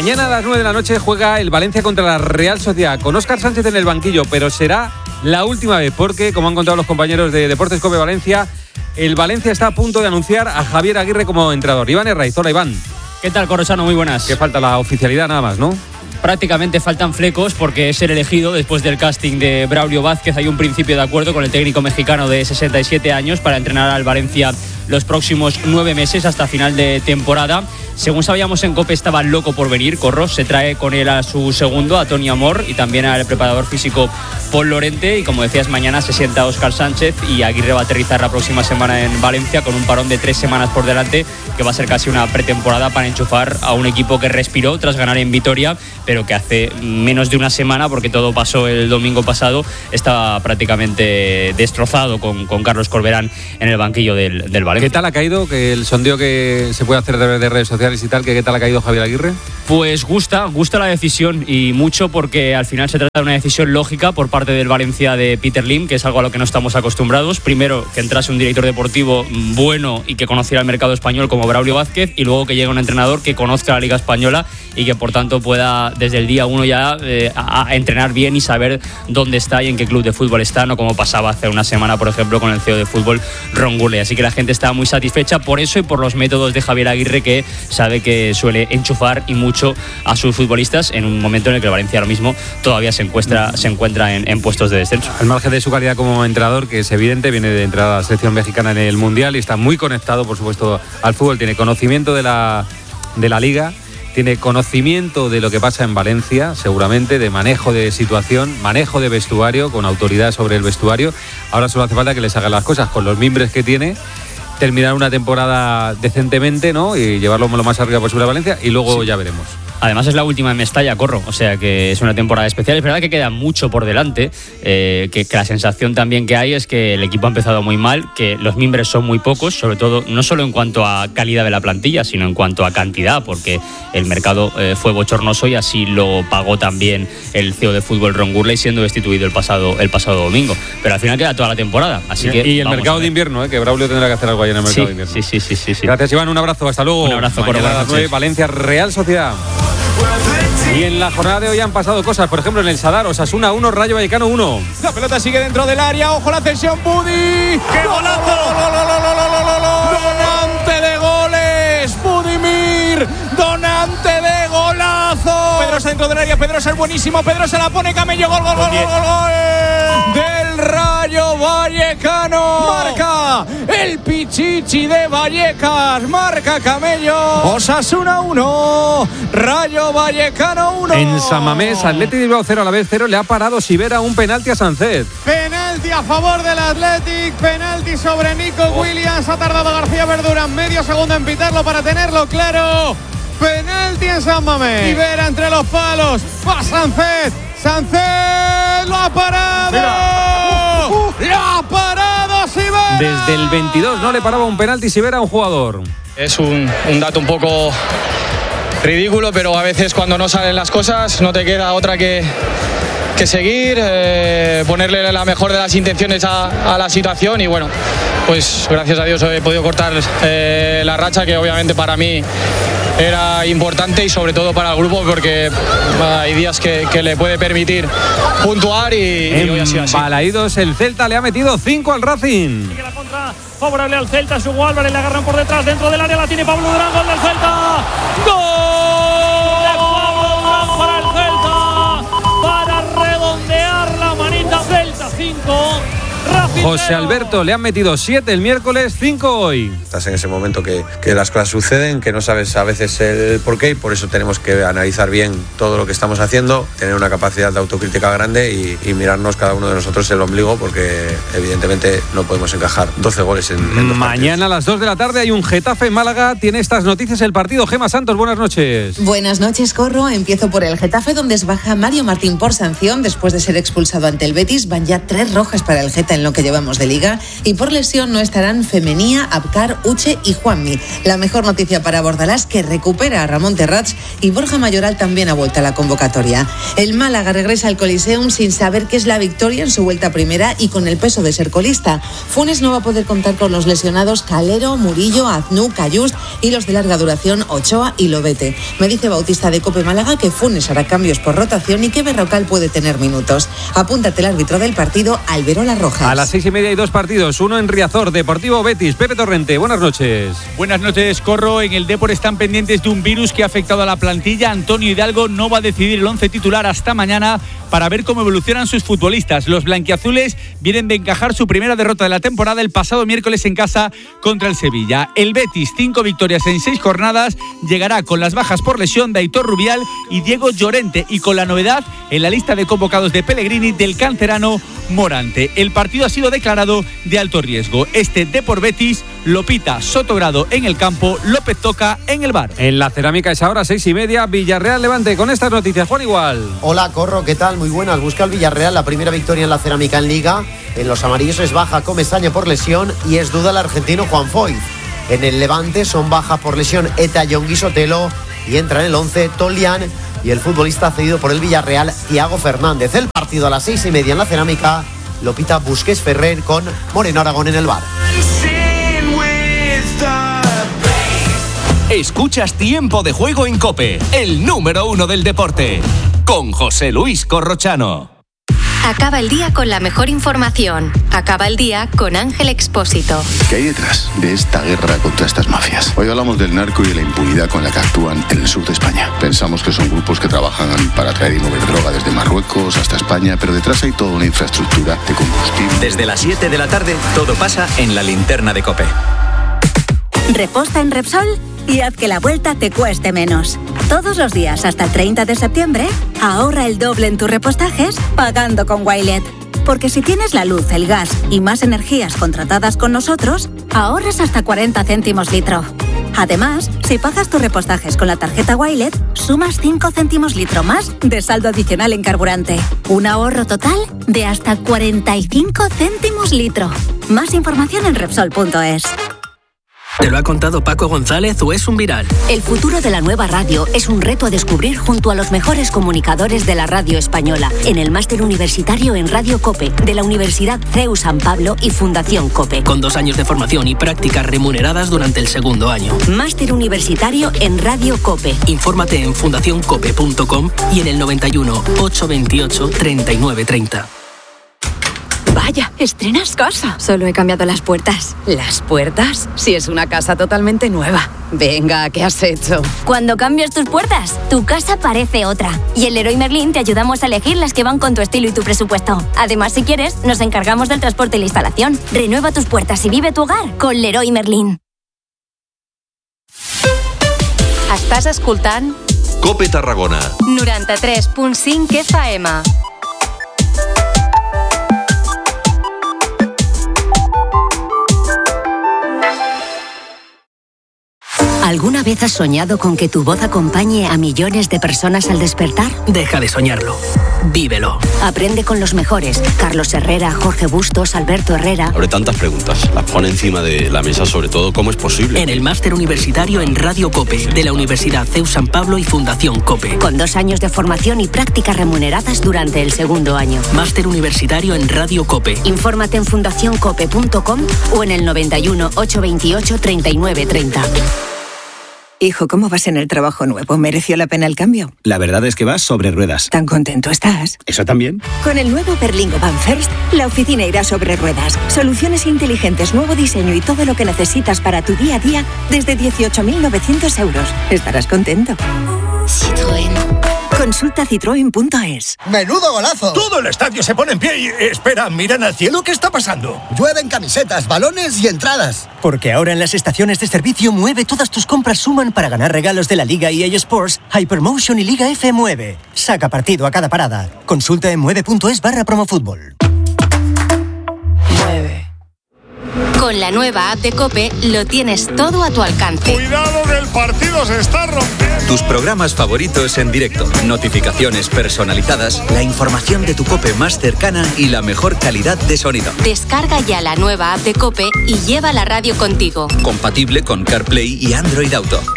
Mañana a las 9 de la noche juega el Valencia contra la Real Sociedad con Óscar Sánchez en el banquillo, pero será la última vez porque, como han contado los compañeros de Deportes COPE Valencia, el Valencia está a punto de anunciar a Javier Aguirre como entrenador. Iván Herraiz, hola Iván. ¿Qué tal, Corrosano? Muy buenas. Que falta la oficialidad nada más, ¿no? Prácticamente faltan flecos porque es el elegido después del casting de Braulio Vázquez. Hay un principio de acuerdo con el técnico mexicano de 67 años para entrenar al Valencia los próximos 9 meses hasta final de temporada. Según sabíamos en COPE, estaba loco por venir Corros. Se trae con él a su segundo, a Tony Amor, y también al preparador físico Paul Lorente. Y como decías, mañana se sienta Óscar Sánchez y Aguirre va a aterrizar la próxima semana en Valencia con un parón de 3 semanas por delante, que va a ser casi una pretemporada para enchufar a un equipo que respiró tras ganar en Vitoria, pero que hace menos de una semana, porque todo pasó el domingo pasado, estaba prácticamente destrozado con Carlos Corberán en el banquillo del Valencia. ¿Qué tal ha caído? Que el sondeo que se puede hacer de redes sociales y tal, ¿qué tal ha caído Javier Aguirre? Pues gusta la decisión, y mucho, porque al final se trata de una decisión lógica por parte del Valencia de Peter Lim, que es algo a lo que no estamos acostumbrados. Primero, que entrase un director deportivo bueno y que conociera el mercado español como Braulio Vázquez, y luego que llegue un entrenador que conozca la Liga Española y que por tanto pueda desde el día 1 ya a entrenar bien y saber dónde está y en qué club de fútbol está, no como pasaba hace una semana, por ejemplo, con el CEO de fútbol, Ron Gurley. Así que la gente está muy satisfecha por eso y por los métodos de Javier Aguirre, que sabe que suele enchufar y mucho a sus futbolistas en un momento en el que el Valencia ahora mismo todavía se encuentra en puestos de descenso. Al margen de su calidad como entrenador, que es evidente, viene de entrar a la selección mexicana en el Mundial y está muy conectado, por supuesto, al fútbol. Tiene conocimiento de la Liga, tiene conocimiento de lo que pasa en Valencia, seguramente, de manejo de situación, manejo de vestuario, con autoridad sobre el vestuario. Ahora solo hace falta que les hagan las cosas con los mimbres que tiene, terminar una temporada decentemente, ¿no? Y llevarlo lo más arriba posible a Valencia, y luego ya veremos. Además es la última en Mestalla, Corro, o sea que es una temporada especial. Es verdad que queda mucho por delante, que la sensación también que hay es que el equipo ha empezado muy mal, que los mimbres son muy pocos, sobre todo no solo en cuanto a calidad de la plantilla, sino en cuanto a cantidad, porque el mercado fue bochornoso y así lo pagó también el CEO de fútbol, Ron Gurley, siendo destituido el pasado domingo. Pero al final queda toda la temporada, así que y el mercado de invierno, que Braulio tendrá que hacer algo ahí en el mercado de invierno. Sí. Gracias, Iván, un abrazo, hasta luego. Un abrazo, mañana a las 9, Valencia Real Sociedad. Y en la jornada de hoy han pasado cosas, por ejemplo en el Sadar, Osasuna 1, Rayo Vallecano 1. La pelota sigue dentro del área, ojo la cesión, Budi. ¡Qué golazo! Donante de goles, Budimir, donante de golazo. Pedrosa dentro del área, Pedrosa es buenísimo, Pedrosa la pone, Camello, gol del Rayo Vallecano. Marca el Pichichi de Vallecas, marca Camello. Osasuna 1, Rayo Vallecano 1. En San Mamés, Athletic de Bilbao 0 a la vez 0, le ha parado Sivera un penalti a Sancet. Penalti a favor del Athletic, penalti sobre Nico Williams. Ha tardado García Verdura medio segundo en pitarlo para tenerlo claro. Penalti en San Mamés. Sivera entre los palos, va Sancet lo ha parado. ¡Lo ha parado Sivera! Desde el 22 no le paraba un penalti Sivera a un jugador. Es un dato un poco ridículo, pero a veces cuando no salen las cosas no te queda otra que seguir, ponerle la mejor de las intenciones a la situación, y bueno, pues gracias a Dios he podido cortar la racha, que obviamente para mí era importante y sobre todo para el grupo, porque hay días que le puede permitir puntuar y hoy ha sido así. Balaídos, el Celta le ha metido 5 al Racing. Sigue la contra favorable al Celta, Hugo Álvarez, le agarran por detrás, dentro del área la tiene Pablo Durán, gol del Celta. ¡Gol de Pablo Durán para el Celta! Para redondear la manita, Celta 5. José Alberto le han metido 7 el miércoles, 5 hoy. Estás en ese momento que las cosas suceden, que no sabes a veces el porqué, y por eso tenemos que analizar bien todo lo que estamos haciendo, tener una capacidad de autocrítica grande y mirarnos cada uno de nosotros el ombligo, porque evidentemente no podemos encajar 12 goles en 2 Mañana a las 2 de la tarde hay un Getafe Málaga. Tiene estas noticias el partido. Gemma Santos, buenas noches. Buenas noches, Corro. Empiezo por el Getafe, donde es baja Mario Martín por sanción después de ser expulsado ante el Betis. Van ya 3 rojas para el Geta en lo que lleva vamos de liga, y por lesión no estarán Femenía, Abkar, Uche y Juanmi. La mejor noticia para Bordalás, que recupera a Ramón Terrats, y Borja Mayoral también ha vuelto a la convocatoria. El Málaga regresa al Coliseum sin saber qué es la victoria en su vuelta a primera y con el peso de ser colista. Funes no va a poder contar con los lesionados Calero, Murillo, Aznú, Cayust y los de larga duración Ochoa y Lobete. Me dice Bautista de Cope Málaga que Funes hará cambios por rotación y que Berrocal puede tener minutos. Apúntate el árbitro del partido, Alberola Rojas. A las 6:30 hay dos partidos, uno en Riazor, Deportivo Betis. Pepe Torrente, buenas noches. Buenas noches, Corro. En el Depor están pendientes de un virus que ha afectado a la plantilla. Antonio Hidalgo no va a decidir el 11 titular hasta mañana para ver cómo evolucionan sus futbolistas. Los blanquiazules vienen de encajar su primera derrota de la temporada el pasado miércoles en casa contra el Sevilla. El Betis, 5 victorias en 6 jornadas, llegará con las bajas por lesión de Aitor Rubial y Diego Llorente, y con la novedad en la lista de convocados de Pellegrini del canterano Morante. El partido ha sido declarado de alto riesgo. Este Depor Betis lo pita Sotogrado en el campo, López Toca en el bar. En la cerámica es ahora 6:30, Villarreal Levante. Con estas noticias, Juan Igual. Hola, Corro, ¿qué tal? Muy buenas. Busca el Villarreal la primera victoria en la cerámica en Liga. En los amarillos es baja Comesaña por lesión y es duda el argentino Juan Foyt. En el Levante son bajas por lesión Eta Yongui Sotelo y entra en el 11 Tolian y el futbolista cedido por el Villarreal, Thiago Fernández. El partido a las 6:30 en la cerámica lo pita Busquets Ferrer con Moreno Aragón en el bar. Escuchas Tiempo de Juego en COPE, el número 1 del deporte, con José Luis Corrochano. Acaba el día con la mejor información. Acaba el día con Ángel Expósito. ¿Qué hay detrás de esta guerra contra estas mafias? Hoy hablamos del narco y de la impunidad con la que actúan en el sur de España. Pensamos que son grupos que trabajan para traer y mover droga desde Marruecos hasta España, pero detrás hay toda una infraestructura de combustible. Desde las 7 de la tarde, todo pasa en la linterna de COPE. Reposta en Repsol y haz que la vuelta te cueste menos. Todos los días hasta el 30 de septiembre, ahorra el doble en tus repostajes pagando con Wilet. Porque si tienes la luz, el gas y más energías contratadas con nosotros, ahorras hasta 40 céntimos litro. Además, si pagas tus repostajes con la tarjeta Wilet, sumas 5 céntimos litro más de saldo adicional en carburante. Un ahorro total de hasta 45 céntimos litro. Más información en Repsol.es. ¿Te lo ha contado Paco González o es un viral? El futuro de la nueva radio es un reto a descubrir junto a los mejores comunicadores de la radio española en el máster universitario en Radio COPE de la Universidad CEU San Pablo y Fundación COPE. Con 2 años de formación y prácticas remuneradas durante el segundo año. Máster universitario en Radio COPE. Infórmate en fundacioncope.com y en el 91 828 3930. Vaya, estrenas casa. Solo he cambiado las puertas. ¿Las puertas? Si es una casa totalmente nueva. Venga, ¿qué has hecho? Cuando cambias tus puertas, tu casa parece otra. Y en Leroy Merlin te ayudamos a elegir las que van con tu estilo y tu presupuesto. Además, si quieres, nos encargamos del transporte y la instalación. Renueva tus puertas y vive tu hogar con Leroy Merlin. Estàs escoltant COPE Tarragona 93.5 FM. ¿Alguna vez has soñado con que tu voz acompañe a millones de personas al despertar? Deja de soñarlo. Vívelo. Aprende con los mejores. Carlos Herrera, Jorge Bustos, Alberto Herrera. Abre tantas preguntas. Las pone encima de la mesa, sobre todo, ¿cómo es posible? En el máster universitario en Radio COPE de la Universidad CEU San Pablo y Fundación COPE. Con 2 años de formación y prácticas remuneradas durante el segundo año. Máster universitario en Radio COPE. Infórmate en fundacioncope.com o en el 91 828 3930. Hijo, ¿cómo vas en el trabajo nuevo? ¿Mereció la pena el cambio? La verdad es que vas sobre ruedas. ¿Tan contento estás? ¿Eso también? Con el nuevo Berlingo Van First, la oficina irá sobre ruedas. Soluciones inteligentes, nuevo diseño y todo lo que necesitas para tu día a día desde 18.900 euros. Estarás contento. Citroën. Consulta citroen.es. ¡Menudo golazo! Todo el estadio se pone en pie y... Espera, miran al cielo, ¿qué está pasando? Llueven camisetas, balones y entradas. Porque ahora en las estaciones de servicio Mueve todas tus compras suman para ganar regalos de la Liga EA Sports, Hypermotion y Liga F Mueve. Saca partido a cada parada. Consulta en mueve.es/promofútbol. Con la nueva app de COPE lo tienes todo a tu alcance. ¡Cuidado que el partido se está rompiendo! Tus programas favoritos en directo, notificaciones personalizadas, la información de tu COPE más cercana y la mejor calidad de sonido. Descarga ya la nueva app de COPE y lleva la radio contigo. Compatible con CarPlay y Android Auto.